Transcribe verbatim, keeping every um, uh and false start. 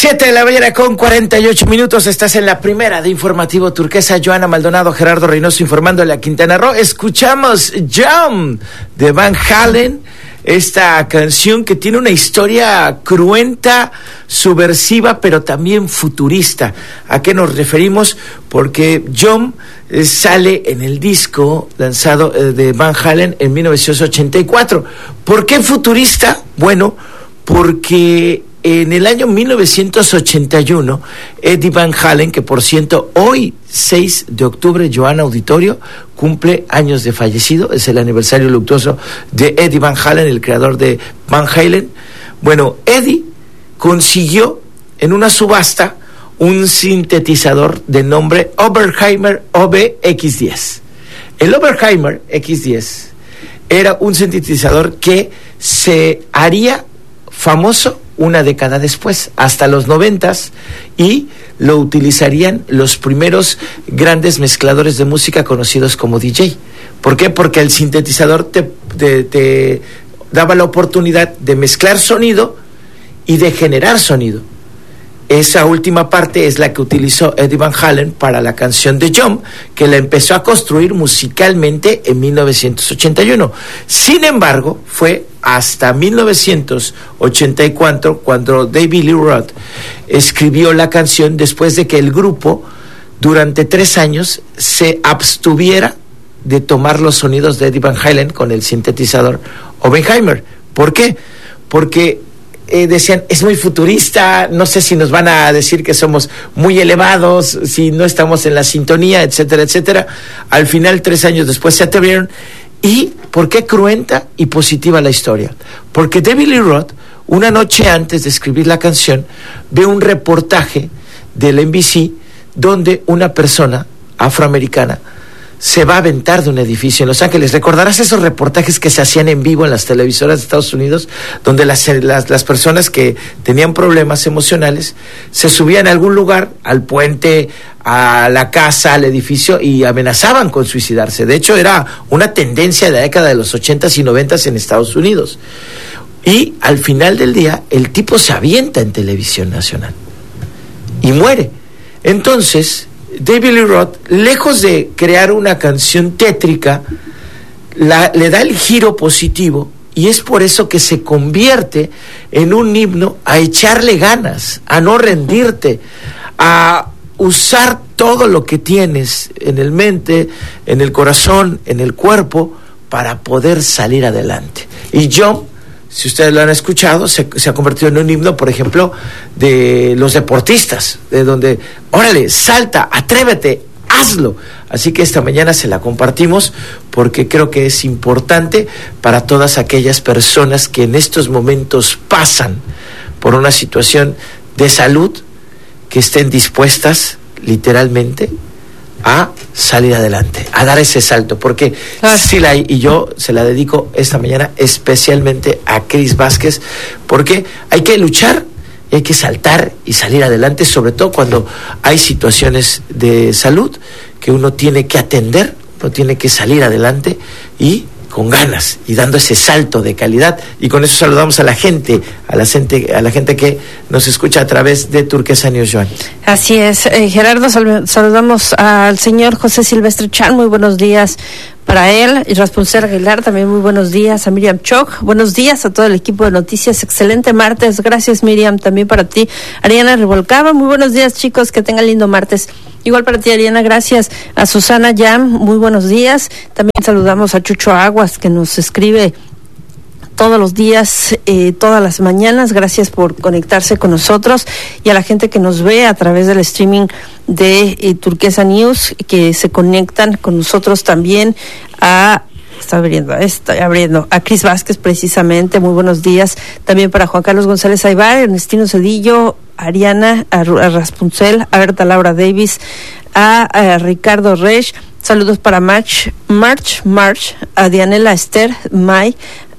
Siete de la mañana con cuarenta y ocho minutos. Estás en la primera de Informativo Turquesa. Joana Maldonado, Gerardo Reynoso informándole a Quintana Roo. Escuchamos Jump de Van Halen, esta canción que tiene una historia cruenta, subversiva, pero también futurista. ¿A qué nos referimos? Porque Jump eh, sale en el disco lanzado eh, de Van Halen en mil novecientos ochenta y cuatro. ¿Por qué futurista? Bueno, porque en el año mil novecientos ochenta y uno, Eddie Van Halen, que por cierto, hoy, seis de octubre, Joana Auditorio, cumple años de fallecido, es el aniversario luctuoso de Eddie Van Halen, el creador de Van Halen. Bueno, Eddie consiguió en una subasta un sintetizador de nombre Oberheimer O B X diez. El Oberheimer X diez era un sintetizador que se haría famoso una década después, hasta los noventas, y lo utilizarían los primeros grandes mezcladores de música conocidos como D J. ¿Por qué? Porque el sintetizador te, te, te daba la oportunidad de mezclar sonido y de generar sonido. Esa última parte es la que utilizó Eddie Van Halen para la canción de Jump, que la empezó a construir musicalmente en mil novecientos ochenta y uno. Sin embargo, fue hasta mil novecientos ochenta y cuatro cuando David Lee Roth escribió la canción, después de que el grupo durante tres años se abstuviera de tomar los sonidos de Eddie Van Halen con el sintetizador Oppenheimer. ¿Por qué? Porque Eh, decían, es muy futurista, no sé si nos van a decir que somos muy elevados, si no estamos en la sintonía, etcétera, etcétera. Al final, tres años después, se atrevieron. ¿Y por qué cruenta y positiva la historia? Porque David Lee Roth, una noche antes de escribir la canción, ve un reportaje del N B C donde una persona afroamericana se va a aventar de un edificio en Los Ángeles. Recordarás esos reportajes que se hacían en vivo en las televisoras de Estados Unidos, donde las, las, las personas que tenían problemas emocionales se subían a algún lugar, al puente, a la casa, al edificio, y amenazaban con suicidarse. De hecho, era una tendencia de la década de los ochentas y noventas en Estados Unidos. Y al final del día, el tipo se avienta en televisión nacional y muere. Entonces, David Lee Roth, lejos de crear una canción tétrica, la, le da el giro positivo, y es por eso que se convierte en un himno a echarle ganas, a no rendirte, a usar todo lo que tienes en el mente, en el corazón, en el cuerpo, para poder salir adelante. Y yo, si ustedes lo han escuchado, se, se ha convertido en un himno, por ejemplo, de los deportistas, de donde, órale, salta, atrévete, hazlo. Así que esta mañana se la compartimos porque creo que es importante para todas aquellas personas que en estos momentos pasan por una situación de salud, que estén dispuestas, literalmente, a salir adelante, a dar ese salto, porque ah. Silay y yo se la dedico esta mañana especialmente a Cris Vázquez, porque hay que luchar, hay que saltar y salir adelante, sobre todo cuando hay situaciones de salud que uno tiene que atender, uno tiene que salir adelante y con ganas y dando ese salto de calidad. Y con eso saludamos a la gente, a la gente, a la gente que nos escucha a través de Turquesa News, Joan. Así es, eh, Gerardo, sal- saludamos al señor José Silvestre Chan, muy buenos días para él, y Raspuncel Aguilar, también muy buenos días, a Miriam Choc, buenos días a todo el equipo de noticias, excelente martes, gracias Miriam, también para ti, Ariana Revolcaba, muy buenos días chicos, que tengan lindo martes, igual para ti Ariana, gracias a Susana Yam, muy buenos días, también saludamos a Chucho Aguas, que nos escribe todos los días, eh, todas las mañanas, gracias por conectarse con nosotros, y a la gente que nos ve a través del streaming de eh, Turquesa News, que se conectan con nosotros también, a está abriendo, está abriendo a Cris Vázquez precisamente, muy buenos días, también para Juan Carlos González Aybar, Ernestino Cedillo, Ariana, a, a Raspuncel, a Berta Laura Davis, a, a Ricardo Resch, saludos para March, March, March, a Dianela Esther, May,